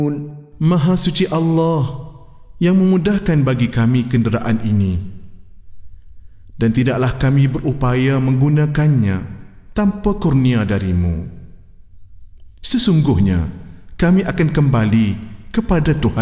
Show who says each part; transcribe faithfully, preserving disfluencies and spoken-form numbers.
Speaker 1: Maha suci Allah yang memudahkan bagi kami kenderaan ini, dan tidaklah kami berupaya menggunakannya tanpa kurnia darimu. Sesungguhnya kami akan kembali kepada Tuhan